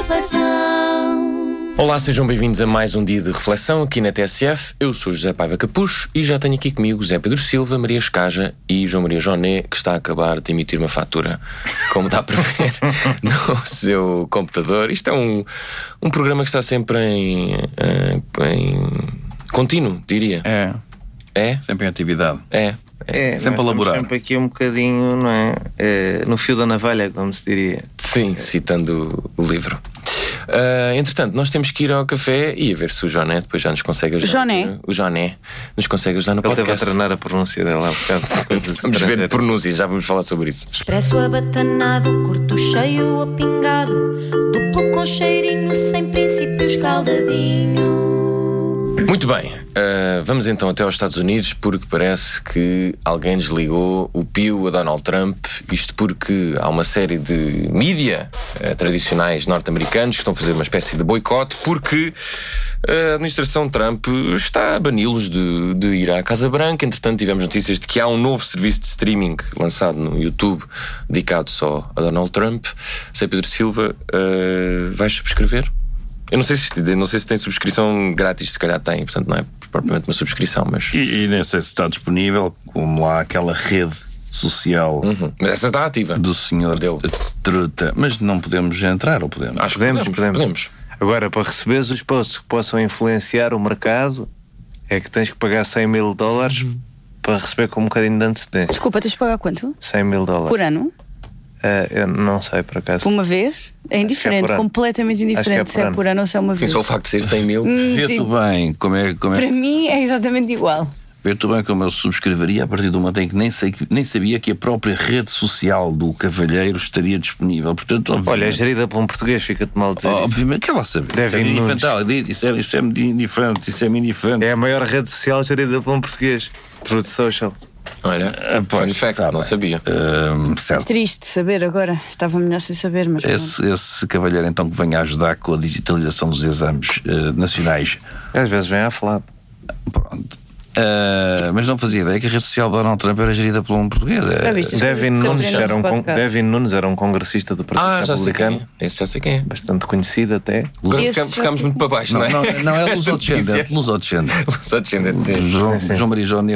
reflexão. Olá, sejam bem-vindos a mais um dia de reflexão aqui na TSF. Eu sou José Paiva Capucho e já tenho aqui comigo Zé Pedro Silva, Maria Escaja e João Maria Joné, que está a acabar de emitir uma fatura, como dá para ver no seu computador. Isto é um programa que está sempre em contínuo, diria. É? Sempre em atividade. Sempre a laborar. Sempre aqui um bocadinho, não é? No fio da navalha, como se diria. Sim, citando o livro. Entretanto, nós temos que ir ao café e a ver se o Joné depois já nos consegue ajudar. Joné? O Joné nos consegue ajudar no Ele podcast. teve a treinar a pronúncia dele há bocado. Vamos ver a pronúncia, já vamos falar sobre isso. Expresso abatanado, curto cheio ou pingado, duplo com cheirinho, sem princípios caldadinho. Muito bem, vamos então até aos Estados Unidos, porque parece que alguém desligou o pio a Donald Trump. Isto porque há uma série de mídia tradicionais norte-americanos que estão a fazer uma espécie de boicote, porque a administração Trump está a bani-los de ir à Casa Branca. Entretanto, tivemos notícias de que há um novo serviço de streaming lançado no YouTube dedicado só a Donald Trump. Zé Pedro Silva, vais subscrever? Eu não sei se tem subscrição grátis, se calhar tem, portanto não é propriamente uma subscrição, mas... E nem sei se está disponível, como lá aquela rede social Mas essa está ativa do senhor dele. Truta. Mas não podemos entrar, ou podemos? Acho que podemos. Agora, para receberes os posts que possam influenciar o mercado, é que tens que pagar $100,000 para receber com um bocadinho de antecedência. Desculpa, tens de pagar quanto? $100,000. Por ano? Eu não sei, por acaso. Por uma vez? É indiferente, por ano. completamente indiferente se é por ano ou se é uma Sim, vez. só o facto de ser 100 mil. Vê-te bem como é. Para mim é exatamente igual. Vê-te bem como eu subscreveria a partir do momento em que nem sabia que a própria rede social do cavalheiro estaria disponível. Portanto, Olha, é gerida por um português, fica-te mal dizer isso. obviamente que ela sabia. Devin Nunes. Isso é indiferente, isso é indiferente. É a maior rede social gerida por um português. Truth Social. Olha, fun fact, não sabia. Certo. Triste saber agora. Estava melhor sem saber, mas Esse cavalheiro então que venha ajudar com a digitalização dos exames nacionais. Às vezes vem à falada. Pronto. Mas não fazia ideia que a rede social de Donald Trump era gerida por um português. Já viste as Devin coisas que Nunes, se aprendem neste podcast? Devin Nunes era um congressista do Partido Já sei quem Republicano. é. Esse já sei quem é. Bastante conhecido até. Agora Esse ficamos muito para baixo, não é? Não é Esta lusodescendente. Lusodescendente, sim. João Maria Joné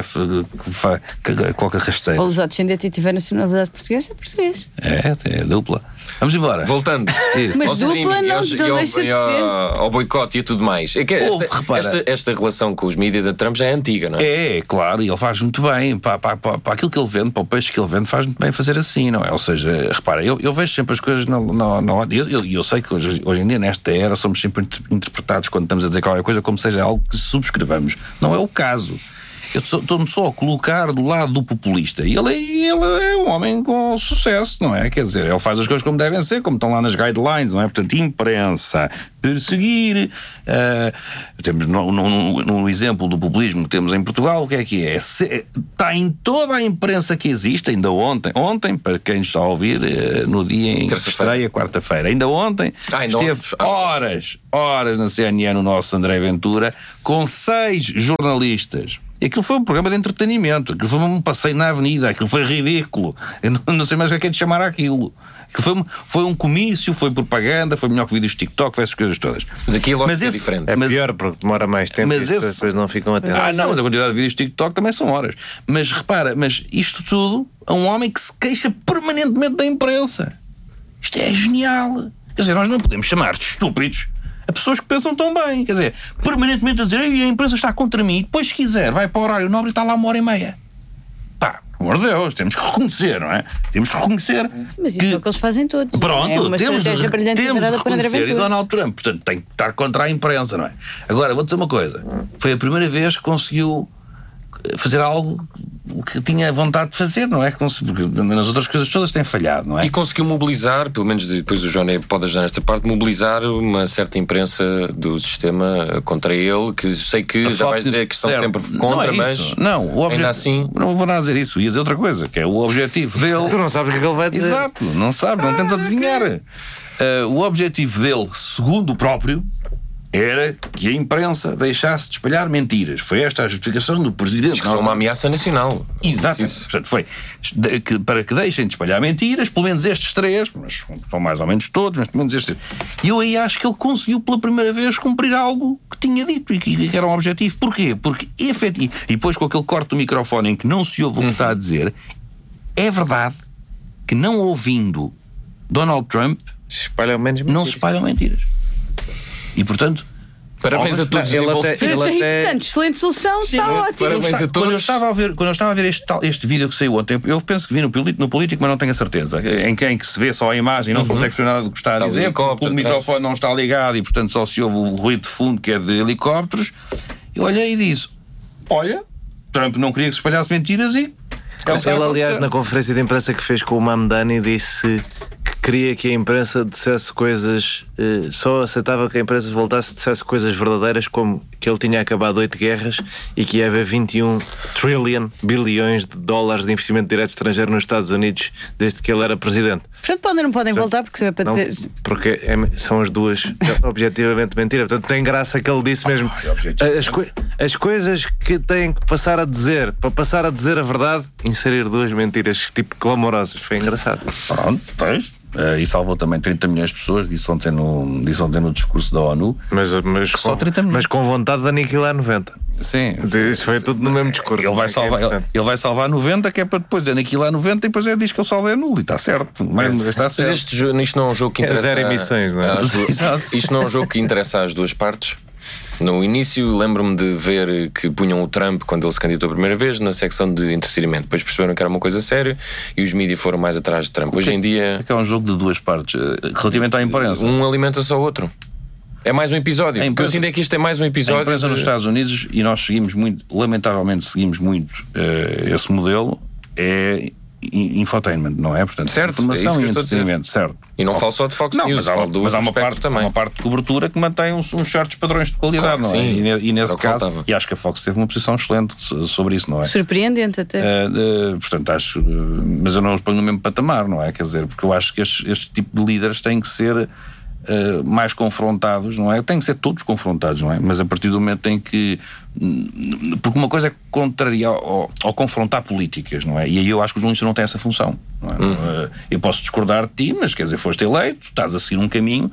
coca rasteira. Ou os descendentes e tiver nacionalidade portuguesa, é português. É dupla. Vamos embora. Voltando Mas ao dupla streaming não deixa de ser. ao boicote e tudo mais. É que repara. esta relação com os mídias da Trump já é antiga, não é? É, claro, e ele faz muito bem para aquilo que ele vende, para o peixe que ele vende, faz muito bem fazer assim, não é? Ou seja, repara, eu vejo sempre as coisas na hora. Eu sei que hoje em dia, nesta era, somos sempre interpretados quando estamos a dizer qualquer coisa como seja algo que subscrevamos. Não é o caso. Eu estou-me só a colocar do lado do populista. E ele é um homem com sucesso, não é? Quer dizer, ele faz as coisas como devem ser, como estão lá nas guidelines, não é? Portanto, imprensa, perseguir. Temos no exemplo do populismo que temos em Portugal, o que é? Está em toda a imprensa que existe, ainda ontem, para quem está a ouvir, no dia em que estreia, quarta-feira, ainda ontem, esteve horas na CNN o nosso André Ventura, com 6 jornalistas. E aquilo foi um programa de entretenimento, aquilo foi um passeio na avenida, aquilo foi ridículo. Eu não sei mais o que é de chamar aquilo. Foi um comício, foi propaganda, foi melhor que vídeos de TikTok, foi essas coisas todas. Mas aqui logo é diferente. É pior porque demora mais tempo e as pessoas depois não ficam atentas. Não, mas a quantidade de vídeos de TikTok também são horas. Mas repara, isto tudo a um homem que se queixa permanentemente da imprensa. Isto é genial. Quer dizer, nós não podemos chamar de estúpidos a pessoas que pensam tão bem. Quer dizer, permanentemente a dizer: a imprensa está contra mim, e depois, se quiser, vai para o horário nobre e está lá 1h30. Pá, pelo amor de Deus, temos que reconhecer, não é? Temos que reconhecer. Mas isso é o que eles fazem todos. Pronto, é uma estratégia brilhante temos de para André reconhecer. E Ventura. Donald Trump, portanto, tem que estar contra a imprensa, não é? Agora, vou dizer uma coisa: foi a primeira vez que conseguiu fazer algo que tinha vontade de fazer, não é? Porque nas outras coisas todas tem falhado, não é? E conseguiu mobilizar, pelo menos depois o Joné pode ajudar nesta parte, mobilizar uma certa imprensa do sistema contra ele, que sei que já vai dizer que estão sempre contra, mas ainda assim... Não vou nada dizer isso, ia dizer outra coisa, que é o objetivo dele. Tu não sabes o que ele vai dizer. Exato, não sabe, não tenta adivinhar. O objetivo dele, segundo o próprio, era que a imprensa deixasse de espalhar mentiras. Foi esta a justificação do presidente. Que são uma ameaça nacional. Exato. Portanto, foi para que deixem de espalhar mentiras, pelo menos estes 3, mas são mais ou menos todos, mas pelo menos estes 3. E eu aí acho que ele conseguiu pela primeira vez cumprir algo que tinha dito e que era um objetivo. Porquê? Porque efetivo. E depois com aquele corte do microfone em que não se ouve o que está a dizer, é verdade que não ouvindo Donald Trump não se espalham mentiras. E portanto, parabéns a todos os envolvidos. Portanto, excelente solução, está ótimo. Parabéns a todos. Quando eu estava a ver este vídeo que saiu ontem, eu penso que vi no Político, mas não tenho a certeza, em que se vê só a imagem e não se consegue perceber nada do que está a dizer, o microfone não está ligado e portanto só se ouve o ruído de fundo que é de helicópteros. Eu olhei e disse: olha, Trump não queria que se espalhasse mentiras e... Ele, aliás, na conferência de imprensa que fez com o Mamdani, disse que queria que a imprensa dissesse coisas, só aceitava que a imprensa voltasse e dissesse coisas verdadeiras, como que ele tinha acabado 8 guerras e que ia haver 21 bilhões de dólares de investimento direto estrangeiro nos Estados Unidos desde que ele era presidente. Portanto, não podem voltar porque para não, dizer... porque são as duas objetivamente mentira. Portanto, tem graça que ele disse mesmo as coisas que têm que passar a dizer, para passar a dizer a verdade, inserir 2 mentiras tipo clamorosas. Foi engraçado. Pronto, pois. E salvou também 30 milhões de pessoas, disse ontem no discurso da ONU. Mas só 30 milhões. Mas com vontade de aniquilar 90. Sim. Isso foi tudo no mesmo discurso. Ele vai salvar 90, que é para depois aniquilar 90 e depois diz que ele salva é nulo. E está certo. Mas está certo. Mas isto não é um jogo que interessa. 0 emissões, não é? Isto não é um jogo que interessa às duas partes. No início lembro-me de ver que punham o Trump, quando ele se candidatou a primeira vez, na secção de entretenimento. Depois perceberam que era uma coisa séria e os mídias foram mais atrás de Trump. Hoje em dia... É um jogo de duas partes, relativamente à imprensa. Um alimenta só o outro. É mais um episódio. O que eu sinto é que isto é mais um episódio. A imprensa nos Estados Unidos, e nós seguimos muito, lamentavelmente seguimos muito esse modelo, é infotainment, não é? Portanto, certo, informação é e entretenimento, certo. E não falo só de Fox News, mas há uma parte de cobertura que mantém uns certos padrões de qualidade, não é? Sim, e nesse caso, e acho que a Fox teve uma posição excelente sobre isso, não é? Surpreendente até. Portanto, acho, mas eu não os ponho no mesmo patamar, não é? Quer dizer, porque eu acho que este tipo de líderes têm que ser mais confrontados, não é? Têm que ser todos confrontados, não é? Mas a partir do momento em que... Porque uma coisa é contrariar ao confrontar políticas, não é? E aí eu acho que os jornalistas não têm essa função, não é? Eu posso discordar de ti, mas quer dizer, foste eleito, estás a seguir um caminho.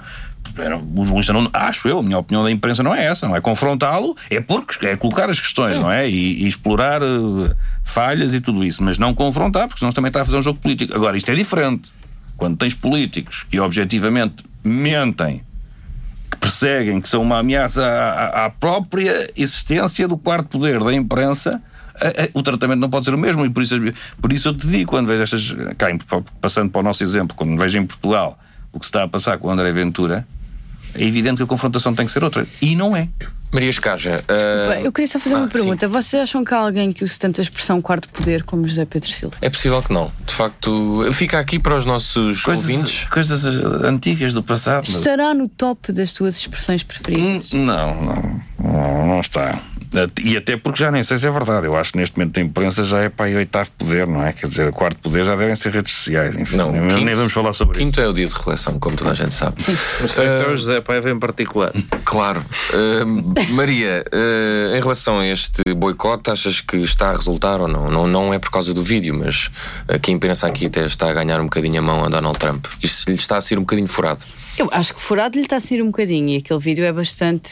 O jornalista não... Acho eu, a minha opinião da imprensa não é essa, não é confrontá-lo, é colocar as questões, sim, não é? E explorar falhas e tudo isso, mas não confrontar, porque senão também está a fazer um jogo político. Agora, isto é diferente. Quando tens políticos que objetivamente mentem, que perseguem, que são uma ameaça à própria existência do quarto poder da imprensa, o tratamento não pode ser o mesmo. E por isso eu te digo, quando vejo estas, passando para o nosso exemplo, quando vejo em Portugal o que se está a passar com o André Ventura, é evidente que a confrontação tem que ser outra, e não é. Maria Escaja, desculpa, eu queria só fazer uma pergunta. Sim. Vocês acham que há alguém que use tanto a expressão quarto poder como José Pedro Silva? É possível que não. De facto, fica aqui para os nossos ouvintes. Coisas antigas do passado. Estará no top das tuas expressões preferidas? Não está. E até porque já nem sei se é verdade. Eu acho que neste momento a imprensa já é para o 8º poder, não é? Quer dizer, o 4º poder já devem ser redes sociais. Enfim, não, nem vamos falar sobre isso. O 5º é o dia de reflexão, como toda a gente sabe. Sim. O 6º é o José Paiva em particular. Claro. Maria, em relação a este boicote, achas que está a resultar ou não? Não é por causa do vídeo, mas quem pensa aqui até está a ganhar um bocadinho a mão a Donald Trump. Isto lhe está a ser um bocadinho furado. Eu acho que furado lhe está a ser um bocadinho, e aquele vídeo é bastante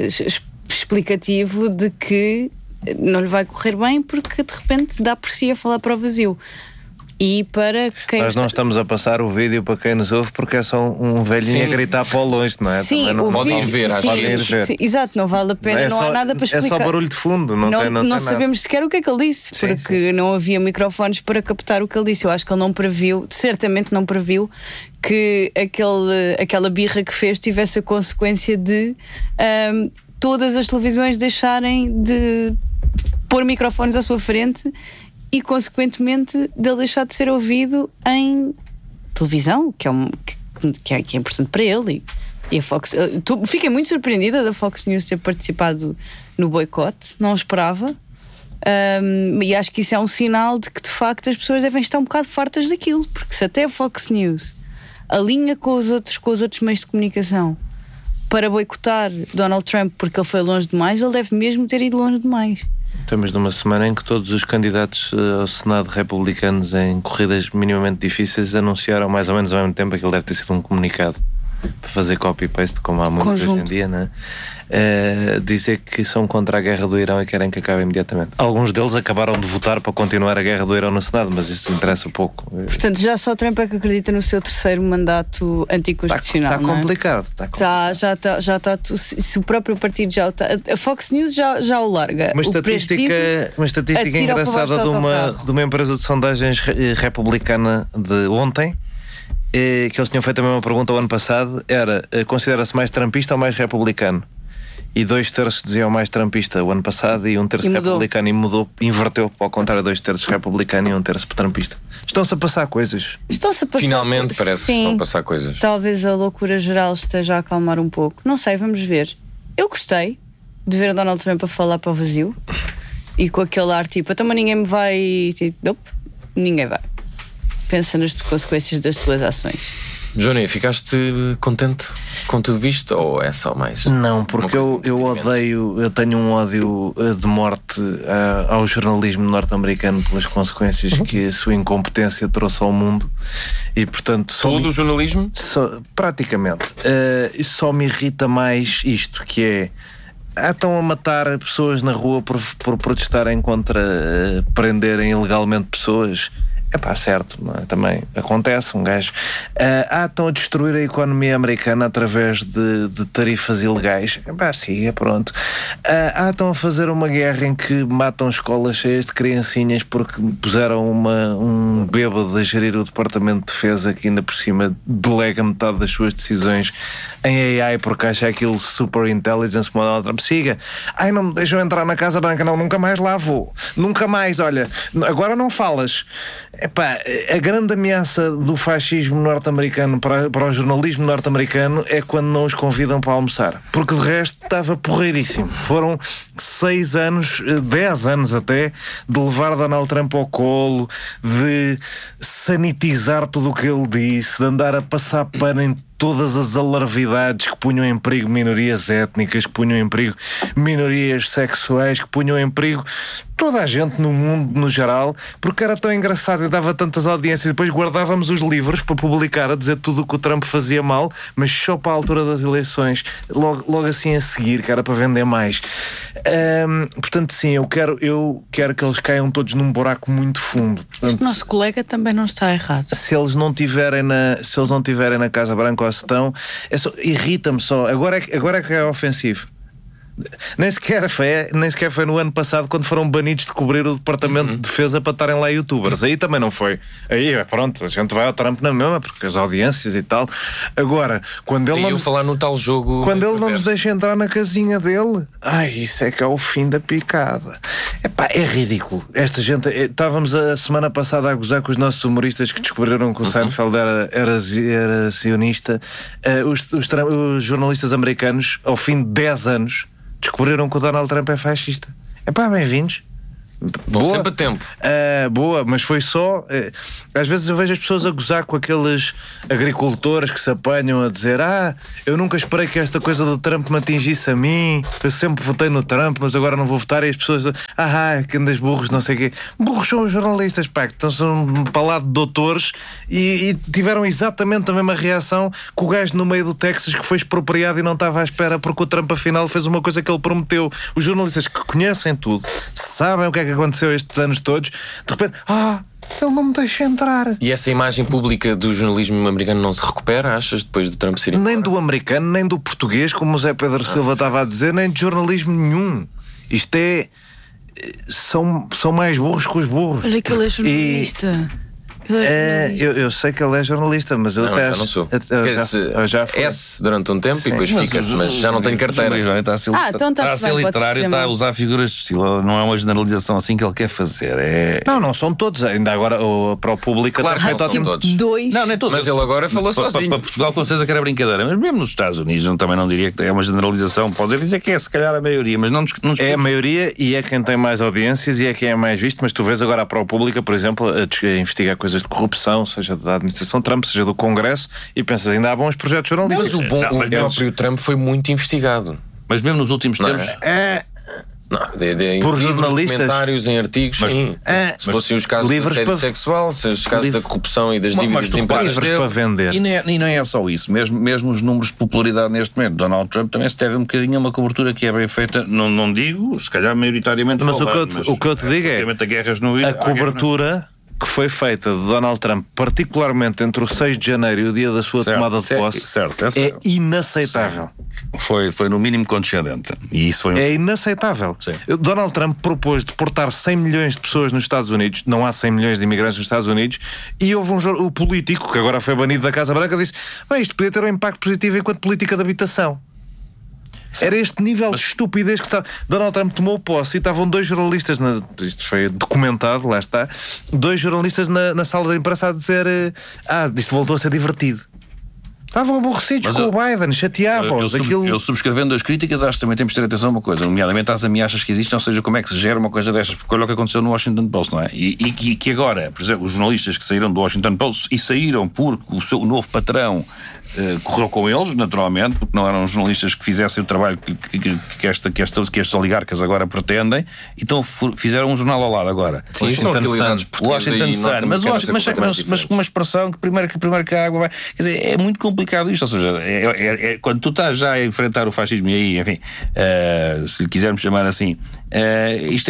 explicativo de que não lhe vai correr bem porque de repente dá por si a falar para o vazio. E para quem nós não estamos a passar o vídeo para quem nos ouve porque é só um velhinho, sim, a gritar para o longe, não é? Sim, não podem ir ver, sim, exato, não vale a pena, não há nada para explicar. É só barulho de fundo, não sabemos sequer o que é que ele disse, porque não havia microfones para captar o que ele disse. Eu acho que ele não previu, certamente não previu, que aquela birra que fez tivesse a consequência de todas as televisões deixarem de pôr microfones à sua frente e, consequentemente, dele deixar de ser ouvido em televisão, que é importante para ele. E a Fox... Fiquei muito surpreendida da Fox News ter participado no boicote, não esperava. E acho que isso é um sinal de que, de facto, as pessoas devem estar um bocado fartas daquilo, porque se até a Fox News alinha com os outros meios de comunicação para boicotar Donald Trump porque ele foi longe demais, ele deve mesmo ter ido longe demais. Estamos numa semana em que todos os candidatos ao Senado republicanos em corridas minimamente difíceis anunciaram mais ou menos ao mesmo tempo. Aquilo deve ter sido um comunicado para fazer copy-paste, como há muitos hoje em dia, né? Dizer que são contra a guerra do Irão e querem que acabe imediatamente. Alguns deles acabaram de votar para continuar a guerra do Irão no Senado, mas isso interessa pouco. Portanto, já só Trump é que acredita no seu terceiro mandato anticonstitucional. Está complicado. Já está. Se o próprio partido já está. A Fox News já o larga. Uma estatística engraçada de uma empresa de sondagens republicana de ontem, que eles tinham feito a mesma pergunta o ano passado, era: considera-se mais trumpista ou mais republicano? E 2/3 diziam mais trumpista o ano passado e 1/3 republicano, e inverteu para o contrário, 2/3 republicano e 1/3 trumpista. Estão-se a passar coisas. Finalmente parece que estão a passar coisas. Talvez a loucura geral esteja a acalmar um pouco. Não sei, vamos ver. Eu gostei de ver Donald Trump a falar para o vazio e com aquele ar tipo: então, mas ninguém me vai. Tipo, nope, ninguém vai. Pensa nas consequências das tuas ações. Johnny, ficaste contente com tudo isto ou é só mais? Não, porque eu tenho um ódio de morte ao jornalismo norte-americano pelas consequências que a sua incompetência trouxe ao mundo e, portanto, todo o jornalismo? Praticamente. Isso só me irrita mais isto, que é: estão a matar pessoas na rua por protestarem contra prenderem ilegalmente pessoas. Certo, também acontece, um gajo. Estão a destruir a economia americana através de tarifas ilegais. Sim, pronto. Estão a fazer uma guerra em que matam escolas cheias de criancinhas porque puseram um bêbado a gerir o Departamento de Defesa, que ainda por cima delega metade das suas decisões em AI porque acha aquilo super intelligence. Siga. Não me deixam entrar na Casa Branca. Não, nunca mais lá vou. Nunca mais, olha, agora não falas. A grande ameaça do fascismo norte-americano para o jornalismo norte-americano é quando não os convidam para almoçar, porque de resto estava porreiríssimo. Foram 6 anos, 10 anos até, de levar Donald Trump ao colo, de sanitizar tudo o que ele disse, de andar a passar pano em todas as alarvidades que punham em perigo minorias étnicas, que punham em perigo minorias sexuais, que punham em perigo toda a gente no mundo no geral, porque era tão engraçado e dava tantas audiências. E depois guardávamos os livros para publicar a dizer tudo o que o Trump fazia mal, mas só para a altura das eleições, logo assim a seguir, que era para vender mais. Portanto, sim, eu quero que eles caiam todos num buraco muito fundo. Portanto, este nosso colega também não está errado. Se eles não tiverem na Casa Branca, ou se estão, irrita-me só. Agora é que é ofensivo. Nem sequer foi no ano passado, quando foram banidos de cobrir o Departamento de Defesa para estarem lá youtubers. Aí também não foi. Aí pronto, a gente vai ao Trump na mesma, porque as audiências e tal. Agora, quando ele não falar no tal jogo, quando ele não nos deixa entrar na casinha dele, isso é que é o fim da picada. É ridículo. Esta gente, estávamos a semana passada a gozar com os nossos humoristas que descobriram que o Seinfeld era sionista. Os jornalistas americanos, ao fim de 10 anos, descobriram que o Donald Trump é fascista. Bem-vindos. Vão sempre a tempo. Boa, mas foi só. Às vezes eu vejo as pessoas a gozar com aqueles agricultores que se apanham a dizer: eu nunca esperei que esta coisa do Trump me atingisse a mim, eu sempre votei no Trump, mas agora não vou votar. E as pessoas: que andas burros, não sei o quê. Burros são os jornalistas, que estão para lá de doutores e tiveram exatamente a mesma reação que o gajo no meio do Texas que foi expropriado e não estava à espera, porque o Trump afinal fez uma coisa que ele prometeu. Os jornalistas que conhecem tudo, sabem o que é que aconteceu estes anos todos, de repente, ele não me deixa entrar. E essa imagem pública do jornalismo americano não se recupera, achas, depois de Trump ser nem do americano, nem do português, como o Zé Pedro Silva estava a dizer, nem de jornalismo nenhum. Isto são mais burros que os burros. Olha que ele é jornalista. Eu sei que ele é jornalista, mas eu eu não sou. Eu já fui. Durante um tempo. Sim. E depois fica-se, mas já não tenho carteira. Está a ser literário, está a usar figuras de estilo. Não é uma generalização assim que ele quer fazer. Não são todos. Ainda agora para o público, claro que não são todos. Não, nem todos. Mas ele agora falou sozinho. Para Portugal, com certeza que era brincadeira. Mas mesmo nos Estados Unidos, também não diria que é uma generalização. Pode dizer que é se calhar a maioria, mas não é a maioria e é quem tem mais audiências e é quem é mais visto. Mas tu vês agora para o público, por exemplo, a investigar coisas de corrupção, seja da administração Trump, seja do Congresso, e pensas, ainda há bons projetos jornalísticos. Mas o próprio Trump foi muito investigado. Mas mesmo nos últimos tempos... Por jornalistas, comentários em artigos, sim. Se fossem os casos do assédio sexual, se os casos da corrupção e das dívidas de empresas para vender. E não é só isso, mesmo os números de popularidade neste momento, Donald Trump também se deve um bocadinho a uma cobertura que é bem feita, não digo, se calhar maioritariamente mas o que eu te digo é a cobertura que foi feita de Donald Trump, particularmente entre o 6 de janeiro e o dia da sua tomada de posse, é inaceitável. Foi no mínimo condescendente. E isso foi É inaceitável. Sim. Donald Trump propôs deportar 100 milhões de pessoas nos Estados Unidos, não há 100 milhões de imigrantes nos Estados Unidos, e houve um político, que agora foi banido da Casa Branca, disse: isto podia ter um impacto positivo enquanto política de habitação. Era este nível de estupidez que estava. Donald Trump tomou posse e estavam dois jornalistas, isto foi documentado, lá está, dois jornalistas na sala da imprensa a dizer: isto voltou a ser divertido. Estavam aborrecidos com o Biden, chateavam-os. Eu subscrevendo as críticas, acho que também temos de ter atenção a uma coisa, nomeadamente às ameaças que existem, ou seja, como é que se gera uma coisa destas, porque olha o que aconteceu no Washington Post, não é? E que agora, por exemplo, os jornalistas que saíram do Washington Post e saíram porque o novo patrão correu com eles, naturalmente, porque não eram jornalistas que fizessem o trabalho que estes oligarcas agora pretendem, então fizeram um jornal ao lado agora. Sim, são realidades portuguesas mas com uma expressão que primeiro que a água vai... Quer dizer, é muito complicado isto, ou seja, quando tu estás já a enfrentar o fascismo e aí, enfim, se lhe quisermos chamar assim, isto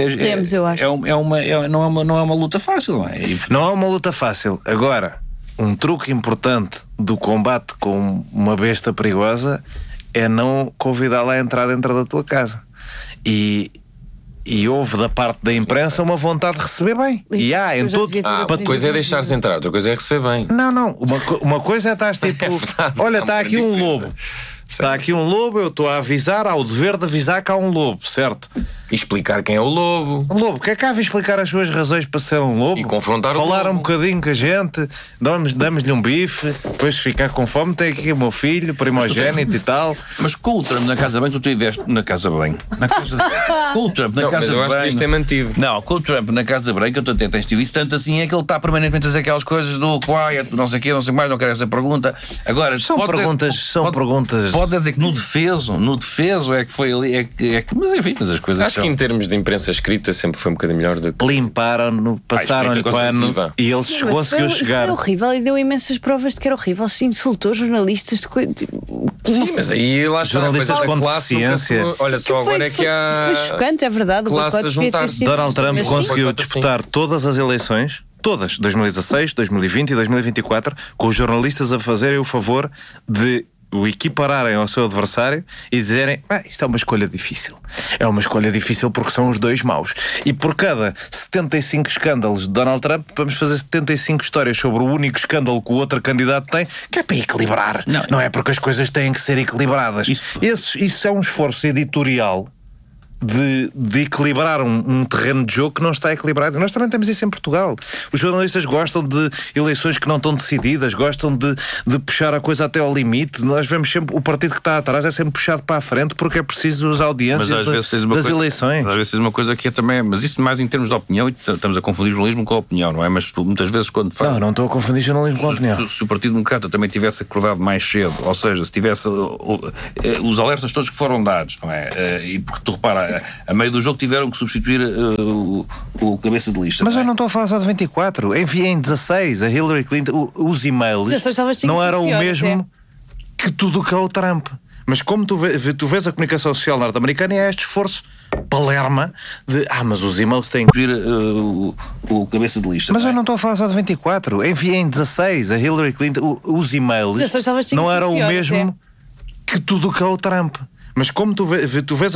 não é uma luta fácil, não é? Não é uma luta fácil. Agora, um truque importante do combate com uma besta perigosa é não convidá-la a entrar dentro da tua casa. E houve da parte da imprensa uma vontade de receber bem. E há em todo. Uma coisa é deixar-se entrar, outra coisa é receber bem. Não. Uma coisa é estás tipo: olha, está aqui um lobo. Está aqui um lobo, eu estou a avisar, há o dever de avisar que há um lobo, certo? E explicar quem é o lobo. O lobo, que é que há de explicar as suas razões para ser um lobo? E confrontar falar o lobo. Um bocadinho com a gente, damos-lhe um bife, depois ficar com fome, tem aqui o meu filho, primogénito e tal. Mas com o Trump na Casa Bem, tu estiveste na Casa Bem. Com o Trump na Casa Bem. Eu acho que isto é mantido. Não, com o Trump na Casa Bem, que eu até tens isso, tanto assim é que ele está permanentemente a dizer aquelas coisas do quiet, não sei o quê, não sei mais, não quero essa pergunta. Agora, são perguntas. Pode dizer que no defeso é que foi ali, mas enfim, mas as coisas acho que em termos de imprensa escrita sempre foi um bocadinho melhor do que... Limparam-no, passaram-lhe pano e ele conseguiu chegar. Foi horrível e deu imensas provas de que era horrível. Se insultou jornalistas Sim, mas aí lá está jornalistas com deficiência. Olha só, agora é que há... Foi chocante, é verdade. Classe a juntar-se. Donald Trump conseguiu disputar todas as eleições, todas, 2016, 2020 e 2024, com os jornalistas a fazerem o favor de o equipararem ao seu adversário e dizerem: isto é uma escolha difícil. É uma escolha difícil porque são os dois maus. E por cada 75 escândalos de Donald Trump, vamos fazer 75 histórias sobre o único escândalo que o outro candidato tem, que é para equilibrar. Não é porque as coisas têm que ser equilibradas. Isso é um esforço editorial de equilibrar um terreno de jogo que não está equilibrado. Nós também temos isso em Portugal. Os jornalistas gostam de eleições que não estão decididas, gostam de puxar a coisa até ao limite. Nós vemos sempre, o partido que está atrás é sempre puxado para a frente porque é preciso as audiências das eleições. Às vezes tens uma coisa que é também, mas isso mais em termos de opinião, e estamos a confundir jornalismo com a opinião, não é? Mas tu, muitas vezes quando faz... Não estou a confundir jornalismo com a opinião. Se o Partido Democrata também tivesse acordado mais cedo, ou seja, se tivesse os alertas todos que foram dados, não é? E porque tu repara, a meio do jogo tiveram que substituir o cabeça de lista. Mas eu não estou a falar só de 24. Enviei em 16 a Hillary Clinton. Os e-mails não eram o mesmo que tudo o que é o Trump. Mas como tu vês a comunicação social norte-americana, é este esforço palerma de mas os e-mails têm que vir o cabeça de lista. Mas eu não estou a falar só de 24. Enviei em 16 a Hillary Clinton. Os e-mails não eram o mesmo que tudo o que é o Trump. Mas como tu vês